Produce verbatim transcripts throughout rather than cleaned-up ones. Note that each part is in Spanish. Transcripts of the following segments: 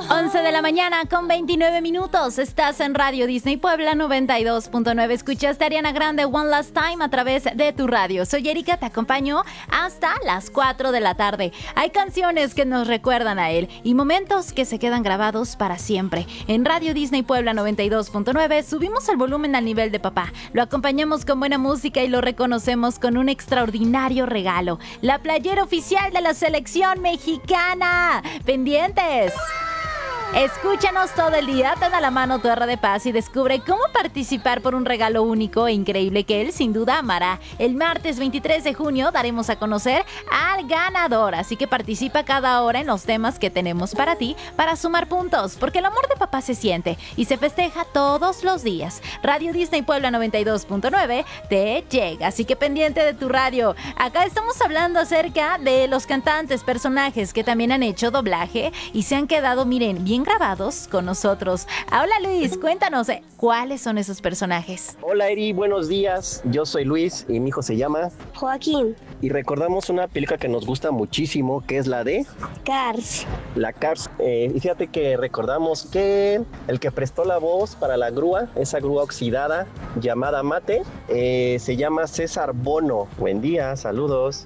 once de la mañana con veintinueve minutos. Estás en Radio Disney Puebla noventa y dos punto nueve. Escuchaste a Ariana Grande One Last Time a través de tu radio. Soy Erika, te acompaño hasta las cuatro de la tarde. Hay canciones que nos recuerdan a él y momentos que se quedan grabados para siempre. En Radio Disney Puebla noventa y dos punto nueve subimos el volumen al nivel de papá. Lo acompañamos con buena música y lo reconocemos con un extraordinario regalo: la playera oficial de la selección mexicana. ¡Pendientes! Escúchanos todo el día, ten a la mano tu R de Paz y descubre cómo participar por un regalo único e increíble que él sin duda amará. El martes veintitrés de junio daremos a conocer al ganador, así que participa cada hora en los temas que tenemos para ti para sumar puntos, porque el amor de papá se siente y se festeja todos los días. Radio Disney Puebla noventa y dos punto nueve te llega, así que pendiente de tu radio. Acá estamos hablando acerca de los cantantes, personajes que también han hecho doblaje y se han quedado, miren, bien grabados con nosotros. Hola Luis, cuéntanos, eh, ¿cuáles son esos personajes? Hola Eri, buenos días. Yo soy Luis y mi hijo se llama Joaquín. Y recordamos una película que nos gusta muchísimo, que es la de Cars. La Cars. Eh, y fíjate que recordamos que el que prestó la voz para la grúa, esa grúa oxidada llamada Mate, eh, se llama César Bono. Buen día, saludos.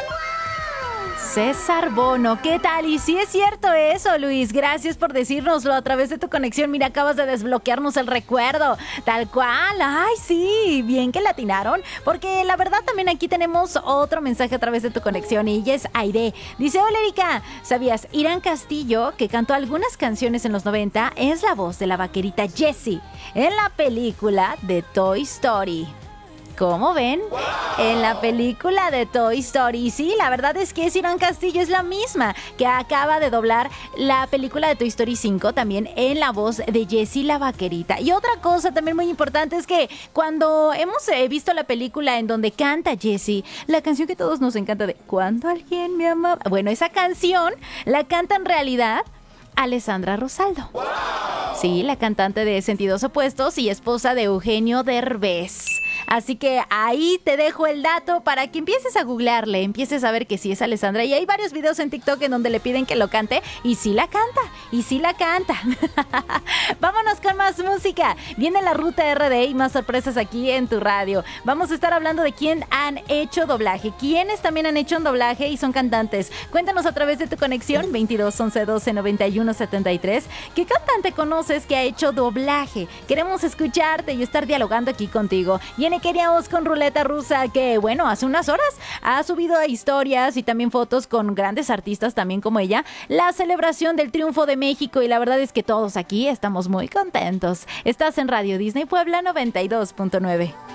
César Bono, ¿qué tal? Y sí es cierto eso, Luis, gracias por decírnoslo a través de tu conexión. Mira, acabas de desbloquearnos el recuerdo, tal cual. Ay, sí, bien que latinaron, porque la verdad también aquí tenemos otro mensaje a través de tu conexión y ella es Aide. Dice: hola Erika, ¿sabías? Irán Castillo, que cantó algunas canciones en los noventa, es la voz de la vaquerita Jessie en la película de Toy Story. ¿Cómo ven? ¡Wow! En la película de Toy Story. Sí, la verdad es que Irán Castillo es la misma que acaba de doblar la película de Toy Story cinco, también en la voz de Jessie la vaquerita. Y otra cosa también muy importante es que cuando hemos eh, visto la película en donde canta Jessie, la canción que todos nos encanta de "Cuando alguien me ama", bueno, esa canción la canta en realidad Alessandra Rosaldo. ¡Wow! Sí, la cantante de Sentidos Opuestos y esposa de Eugenio Derbez. Así que ahí te dejo el dato para que empieces a googlearle, empieces a ver que sí es Alessandra. Y hay varios videos en TikTok en donde le piden que lo cante y sí la canta, y sí la canta. Vámonos con más música. Viene la Ruta R D y más sorpresas aquí en tu radio. Vamos a estar hablando de quién han hecho doblaje, quiénes también han hecho un doblaje y son cantantes. Cuéntanos a través de tu conexión veintidós once doce noventa y uno setenta y tres. ¿Qué cantante conoces que ha hecho doblaje? Queremos escucharte y estar dialogando aquí contigo. Viene Kenia Os con Ruleta Rusa, que bueno, hace unas horas ha subido historias y también fotos con grandes artistas también como ella, la celebración del triunfo de México, y la verdad es que todos aquí estamos muy contentos. Estás en Radio Disney Puebla noventa y dos punto nueve.